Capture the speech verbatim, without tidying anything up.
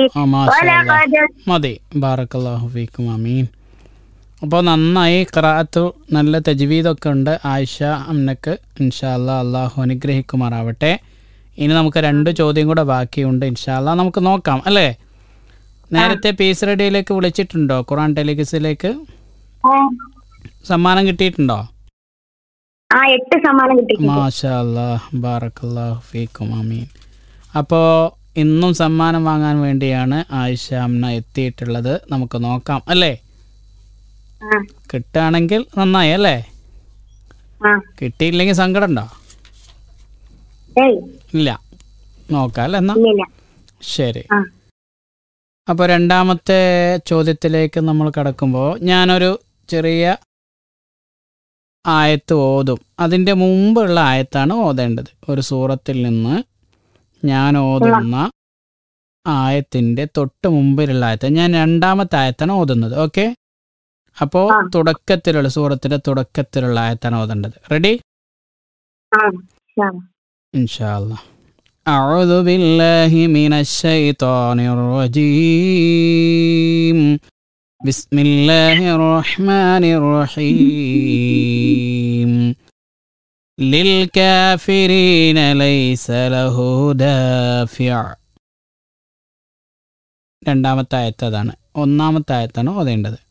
ആ മാഷാ അല്ലാ. മതി. ബാറക്കല്ലാഹു ഫീക്കും. ആമീൻ. അപ്പോൾ നന്നായി ഖിറാഅത്ത്, നല്ല തജ്വീദൊക്കെ ഉണ്ട് ആയിഷ അമ്മക്ക്. ഇൻഷാ അല്ലാ അള്ളാഹു അനുഗ്രഹിക്കുമാറാവട്ടെ. ഇനി നമുക്ക് രണ്ട് ചോദ്യം കൂടെ ബാക്കിയുണ്ട്. ഇൻഷാ അല്ലാ നമുക്ക് നോക്കാം അല്ലേ. നേരത്തെ പീസ് റേഡിയോയിലേക്ക് വിളിച്ചിട്ടുണ്ടോ? ഖുർആൻ ടെലിവിസിലേക്ക് സമ്മാനം കിട്ടിയിട്ടുണ്ടോ? മാഷാ അല്ലാഹ്. ബാറക്കല്ലാഹു ഫീക്കും. ആമീൻ. അപ്പോൾ ഇന്നും സമ്മാനം വാങ്ങാൻ വേണ്ടിയാണ് ആയിഷ അമ്ന എത്തിയിട്ടുള്ളത്. നമുക്ക് നോക്കാം അല്ലേ. കിട്ടുകയാണെങ്കിൽ നന്നായി അല്ലേ. കിട്ടിയില്ലെങ്കിൽ സങ്കടം ഉണ്ടോ? ഇല്ല. നോക്കാം അല്ലേ എന്നാ. ശരി. അപ്പോൾ രണ്ടാമത്തെ ചോദ്യത്തിലേക്ക് നമ്മൾ കടക്കുമ്പോൾ ഞാനൊരു ചെറിയ ആയത്ത് ഓതും. അതിൻ്റെ മുമ്പുള്ള ആയത്താണ് ഓതേണ്ടത്. ഒരു സൂറത്തിൽ നിന്ന് ഞാൻ ഓതുന്ന ആയത്തിൻ്റെ തൊട്ട് മുമ്പിലുള്ള ആയത്ത്, ഞാൻ രണ്ടാമത്തെ ആയത്താണ് ഓതുന്നത്. ഓക്കെ. അപ്പോൾ തുടക്കത്തിലുള്ള സൂറത്തിൻ്റെ തുടക്കത്തിലുള്ള ആയത്താണ് ഓതേണ്ടത്. റെഡി? ഇൻഷാ അല്ലാഹ്. അഊദു ബില്ലാഹി മിനശ് ശൈത്വാനിർ റജീം. ബിസ്മില്ലാഹിർ റഹ്മാനിർ റഹീം. ലിൽ കാഫിരീന ലൈസ ലഹു ദാഫിഅ. രണ്ടാമത്തെ ആയത്ത് അതാണ്. ഒന്നാമത്തെ ആയത്താണ് ഓതേണ്ടത്.